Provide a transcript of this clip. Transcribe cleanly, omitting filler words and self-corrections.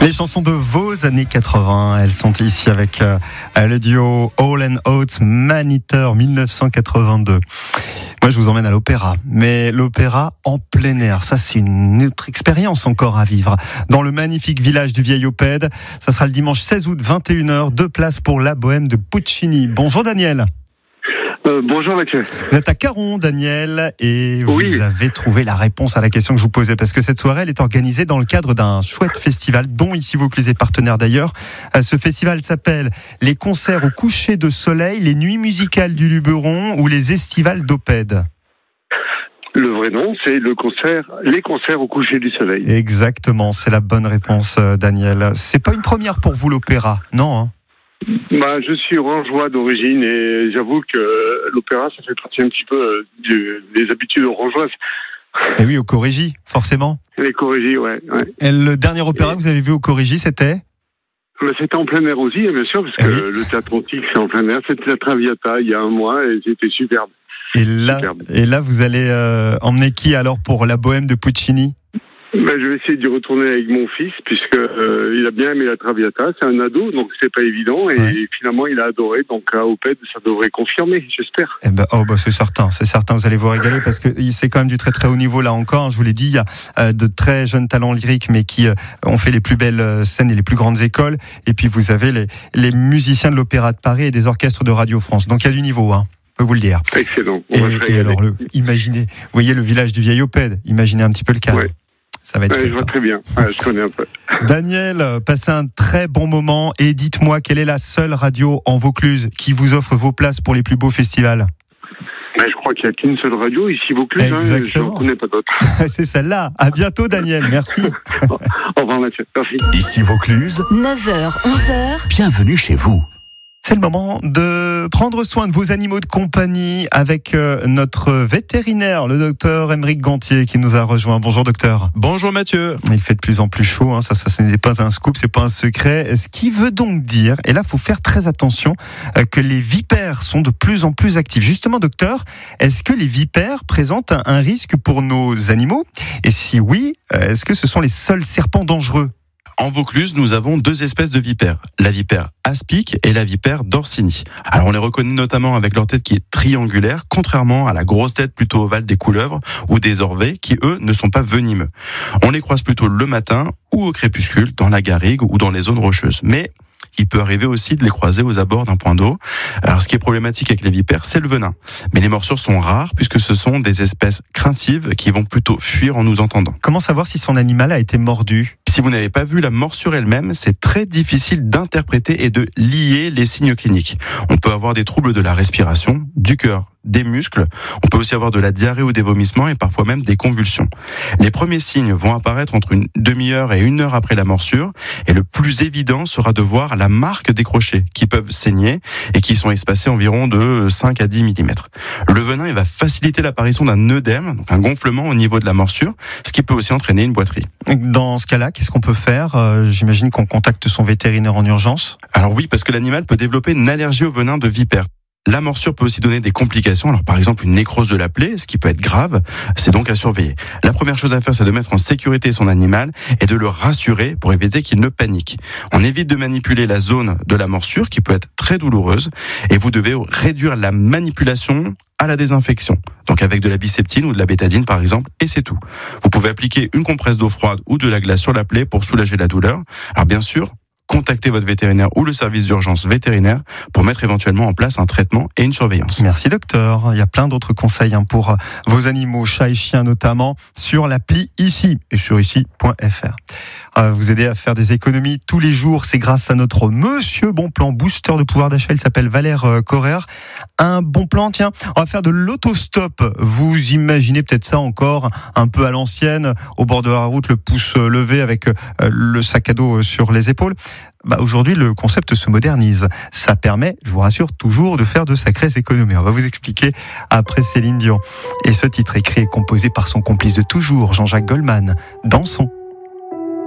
Les chansons de vos années 80, elles sont ici avec le duo Hall & Oates, Maneater 1982. Moi, je vous emmène à l'opéra, mais l'opéra en plein air, ça c'est une autre expérience encore à vivre. Dans le magnifique village du Vieil-Opède, ça sera le dimanche 16 août, 21h, 2 places pour la Bohème de Puccini. Bonjour Daniel. Bonjour Mathieu. Vous êtes à Caron, Daniel, et vous Oui. avez trouvé la réponse à la question que je vous posais, parce que cette soirée, elle est organisée dans le cadre d'un chouette festival, dont Ici Vaucluse est partenaire d'ailleurs. Ce festival s'appelle les concerts au coucher de soleil, les nuits musicales du Luberon ou les estivales d'Opède. Le vrai nom, c'est les concerts au coucher du soleil. Exactement, c'est la bonne réponse, Daniel. C'est pas une première pour vous, l'opéra, non hein? Je suis orangeois d'origine et j'avoue que l'opéra, ça fait partie un petit peu des habitudes orangeoises. Et oui, au Corrégie, forcément. Les Corrégies, ouais. Et le dernier opéra que vous avez vu au Corrégie, c'était ? C'était en plein air aussi, bien sûr, parce que le théâtre antique, c'est en plein air. C'était la Traviata il y a un mois et c'était superbe. Et là, vous allez emmener qui alors pour la Bohème de Puccini ? Je vais essayer d'y retourner avec mon fils, puisque il a bien aimé la Traviata. C'est un ado, donc c'est pas évident. Et finalement, il a adoré. Donc à Opède, ça devrait confirmer, j'espère. C'est certain. Vous allez vous régaler parce que c'est quand même du très très haut niveau là encore. Je vous l'ai dit, il y a de très jeunes talents lyriques, mais qui ont fait les plus belles scènes et les plus grandes écoles. Et puis vous avez les musiciens de l'Opéra de Paris et des orchestres de Radio France. Donc il y a du niveau, hein. Je peux vous le dire. Excellent. Et alors imaginez, vous voyez le village du Vieil-Opède. Imaginez un petit peu le cadre. Ouais. Ça va être je vois très bien. Je connais un peu. Daniel, passez un très bon moment et dites-moi quelle est la seule radio en Vaucluse qui vous offre vos places pour les plus beaux festivals. Je crois qu'il n'y a qu'une seule radio ici Vaucluse. Exactement. Je ne connais pas d'autres. C'est celle-là. À bientôt Daniel. Merci. Au revoir Mathieu. Merci. Ici Vaucluse, 9h, 11h. bienvenue chez vous. C'est le moment de prendre soin de vos animaux de compagnie avec notre vétérinaire, le docteur Aymeric Gantier, qui nous a rejoint. Bonjour docteur. Bonjour Mathieu. Il fait de plus en plus chaud, hein. Ça ce n'est pas un scoop, c'est pas un secret. Ce qui veut donc dire, et là il faut faire très attention, que les vipères sont de plus en plus actives. Justement docteur, est-ce que les vipères présentent un risque pour nos animaux ? Et si oui, est-ce que ce sont les seuls serpents dangereux ? En Vaucluse, nous avons deux espèces de vipères, la vipère aspic et la vipère d'Orsini. Alors on les reconnaît notamment avec leur tête qui est triangulaire, contrairement à la grosse tête plutôt ovale des couleuvres ou des orvets qui, eux, ne sont pas venimeux. On les croise plutôt le matin ou au crépuscule, dans la garrigue ou dans les zones rocheuses. Mais il peut arriver aussi de les croiser aux abords d'un point d'eau. Alors, ce qui est problématique avec les vipères, c'est le venin. Mais les morsures sont rares puisque ce sont des espèces craintives qui vont plutôt fuir en nous entendant. Comment savoir si son animal a été mordu ? Si vous n'avez pas vu la morsure elle-même, c'est très difficile d'interpréter et de lier les signes cliniques. On peut avoir des troubles de la respiration, du cœur, des muscles. On peut aussi avoir de la diarrhée ou des vomissements et parfois même des convulsions. Les premiers signes vont apparaître entre une demi-heure et 1 heure après la morsure. Et le plus évident sera de voir la marque des crochets qui peuvent saigner et qui sont espacés environ de 5 à 10 mm. Le venin, il va faciliter l'apparition d'un œdème, donc un gonflement au niveau de la morsure, ce qui peut aussi entraîner une boiterie. Dans ce cas-là, qu'est-ce qu'on peut faire ? J'imagine qu'on contacte son vétérinaire en urgence. Alors oui, parce que l'animal peut développer une allergie au venin de vipère. La morsure peut aussi donner des complications. Alors par exemple une nécrose de la plaie, ce qui peut être grave, c'est donc à surveiller. La première chose à faire, c'est de mettre en sécurité son animal et de le rassurer pour éviter qu'il ne panique. On évite de manipuler la zone de la morsure qui peut être très douloureuse et vous devez réduire la manipulation à la désinfection. Donc avec de la biseptine ou de la bétadine par exemple, et c'est tout. Vous pouvez appliquer une compresse d'eau froide ou de la glace sur la plaie pour soulager la douleur. Alors bien sûr, contactez votre vétérinaire ou le service d'urgence vétérinaire pour mettre éventuellement en place un traitement et une surveillance. Merci docteur. Il y a plein d'autres conseils pour vos animaux, chats et chiens notamment, sur l'appli Ici et sur ici.fr. Vous aider à faire des économies tous les jours, c'est grâce à notre Monsieur Bon Plan, booster de pouvoir d'achat. Il s'appelle Valère Correr. Un bon plan, tiens, on va faire de l'autostop. Vous imaginez peut-être ça encore un peu à l'ancienne, au bord de la route, le pouce levé avec le sac à dos sur les épaules. Aujourd'hui, le concept se modernise. Ça permet, je vous rassure, toujours de faire de sacrées économies. On va vous expliquer après Céline Dion. Et ce titre écrit et composé par son complice de toujours, Jean-Jacques Goldman. Dansons.